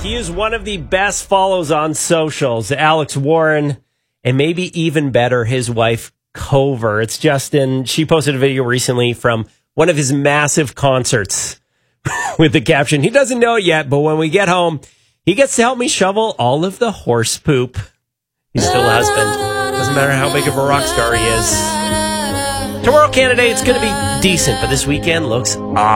He is one of the best follows on socials. Alex Warren, and maybe even better, his wife, Cover. It's Justin. She posted a video recently from one of his massive concerts with the caption, he doesn't know it yet, but when we get home, he gets to help me shovel all of the horse poop. He's still a husband. Doesn't matter how big of a rock star he is. Tomorrow, Canada, it's going to be decent, but this weekend looks awesome.